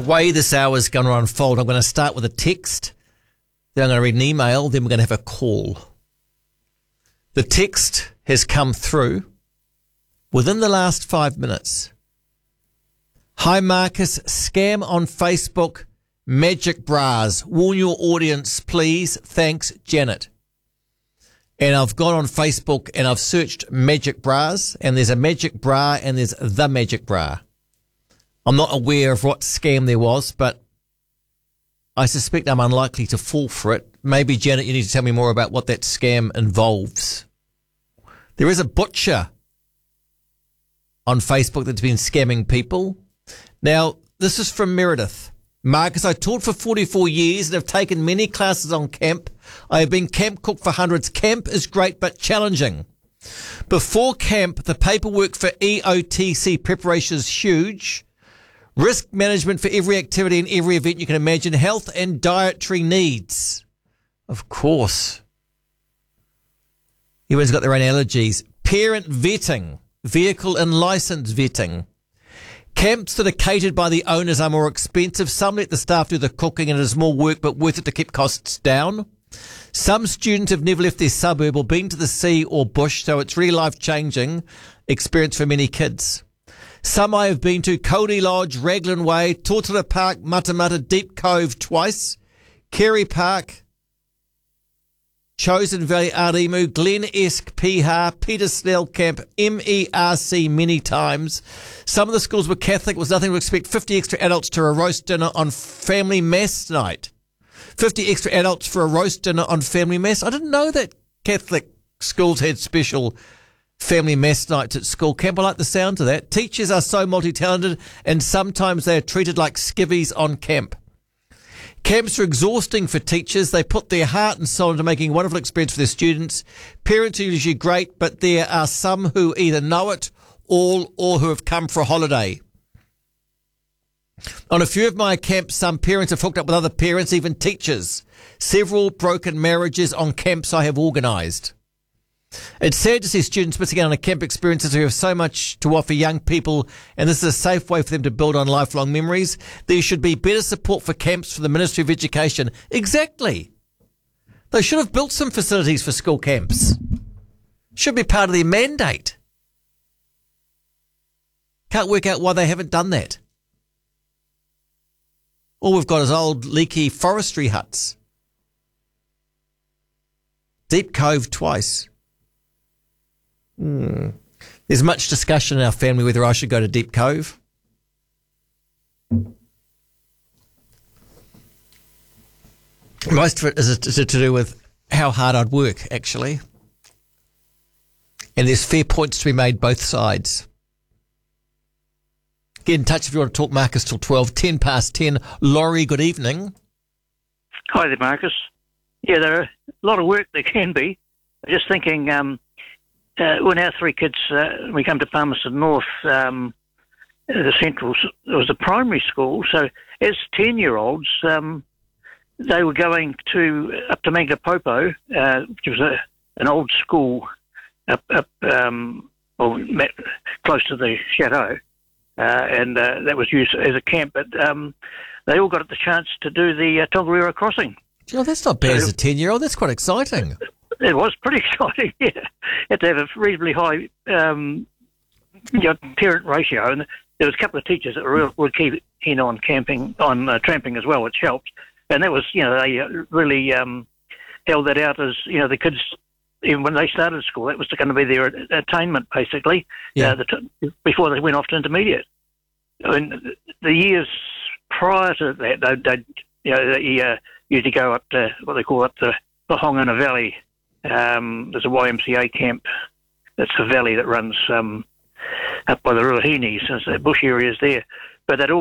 way this hour is going to unfold, I'm going to start with a text, then I'm going to read an email, then we're going to have a call. The text has come through within the last 5 minutes. Hi Marcus, scam on Facebook, magic bras. Warn your audience, please. Thanks, Janet. And I've gone on Facebook and I've searched magic bras, and there's a magic bra and there's the magic bra. I'm not aware of what scam there was, but I suspect I'm unlikely to fall for it. Maybe, Janet, you need to tell me more about what that scam involves. There is a butcher on Facebook that's been scamming people. Now, this is from Meredith. Marcus, I taught for 44 years and have taken many classes on camp. I have been camp cook for hundreds. Camp is great but challenging. Before camp, the paperwork for EOTC preparation is huge. Risk management for every activity and every event you can imagine. Health and dietary needs. Of course. Everyone's got their own allergies. Parent vetting. Vehicle and license vetting. Camps that are catered by the owners are more expensive. Some let the staff do the cooking and it is more work but worth it to keep costs down. Some students have never left their suburb or been to the sea or bush, so it's really life-changing experience for many kids. Some I have been to: Cody Lodge, Raglan Way, Tortilla Park, Matamata, Deep Cove twice, Kerry Park, Chosen Valley, Aremu, Glen Esk, Piha, Peter Snell Camp, MERC many times. Some of the schools were Catholic. It was nothing to expect 50 extra adults to a roast dinner on family mass night. 50 extra adults for a roast dinner on family mass. I didn't know that Catholic schools had special family mass nights at school camp. I like the sound of that. Teachers are so multi-talented and sometimes they are treated like skivvies on camp. Camps are exhausting for teachers. They put their heart and soul into making a wonderful experience for their students. Parents are usually great, but there are some who either know it all or who have come for a holiday. On a few of my camps, some parents have hooked up with other parents, even teachers. Several broken marriages on camps I have organised. It's sad to see students missing out on a camp experiences who have so much to offer young people, and this is a safe way for them to build on lifelong memories. There should be better support for camps for the Ministry of Education. Exactly. They should have built some facilities for school camps. Should be part of their mandate. Can't work out why they haven't done that. All we've got is old leaky forestry huts. Deep Cove twice. There's much discussion in our family whether I should go to Deep Cove. Most of it is to do with how hard I'd work, actually. And there's fair points to be made both sides. Get in touch if you want to talk, Marcus, till 12, 10 past 10. Laurie, good evening. Hi there, Marcus. Yeah, there are a lot of work there can be. I'm just thinking, when our three kids, we come to Palmerston North, the Central, it was a primary school, so as 10-year-olds, they were going up to Mangapopo, which was an old school up close to the chateau, and that was used as a camp, but they all got the chance to do the Tongariro crossing. Oh, that's not bad as a 10-year-old. That's quite exciting. It was pretty exciting, yeah. Had to have a reasonably high parent ratio, and there was a couple of teachers that were keen on tramping as well, which helped. And that was, they really held that out as, the kids, even when they started school, that was going to be their attainment, basically, before they went off to intermediate. I mean, the years prior to that, they used to go up to what they call up the Hongana Valley. There's a YMCA camp. That's the valley that runs up by the Ruahinis. There's the bush areas there. But they'd all